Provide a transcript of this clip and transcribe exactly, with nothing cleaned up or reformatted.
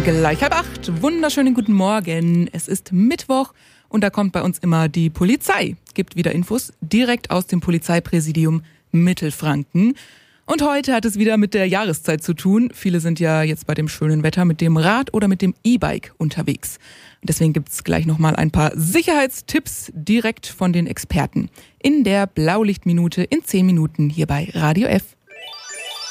Gleich halb acht. Wunderschönen guten Morgen. Es ist Mittwoch und da kommt bei uns immer die Polizei. Gibt wieder Infos direkt aus dem Polizeipräsidium Mittelfranken. Und heute hat es wieder mit der Jahreszeit zu tun. Viele sind ja jetzt bei dem schönen Wetter mit dem Rad oder mit dem E-Bike unterwegs. Und deswegen gibt's gleich nochmal ein paar Sicherheitstipps direkt von den Experten. In der Blaulichtminute in zehn Minuten hier bei Radio F.